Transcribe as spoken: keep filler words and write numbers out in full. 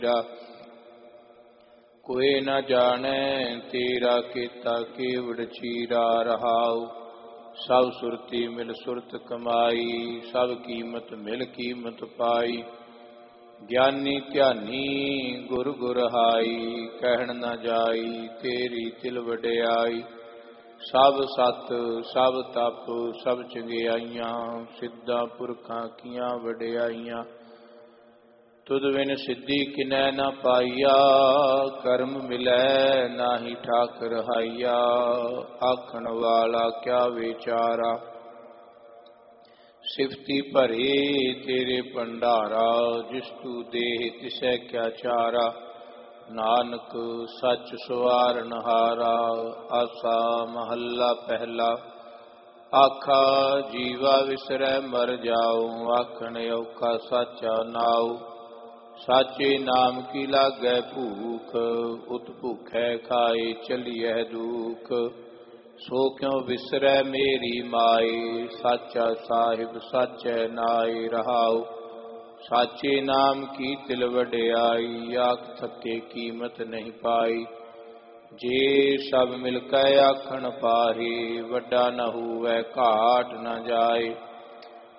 कोई न जाने तेरा केता केवड़ चीरा रहाओ। सब सुरती मिल सुरत कमाई, सब कीमत मिल कीमत पाई। ज्ञानी ध्यानी गुर गुरहाई, कहन न जाई तेरी तिल वड्याई। सब सत सब तप सब चंगियाइयां, सिद्धां पुरखां कियां वड्याइयां। तुद बिन सिद्धि किनै न पाइया, कर्म मिलै नाहि ठाकर हाइया। आखण वाला क्या विचारा, सिफती भरे तेरे भंडारा। जिस तू देह तिसै क्या चारा, नानक सच सवारन हारा। आसा महला पहला, आखा जीवा विसरै मर जाओ। आखण औखा साचा नाऊ, साचे नाम की लागै भूख। उत भूखै खाए चलिए दुख, सो क्यों विसरै मेरी माए। साचा साहिब साचै नाए रहाओ, साचे नाम की तिल वड्याई। आख थके कीमत नहीं पाई, जे सब मिलकै आखण पाहे। वड्डा न हुवै घाट न जाए,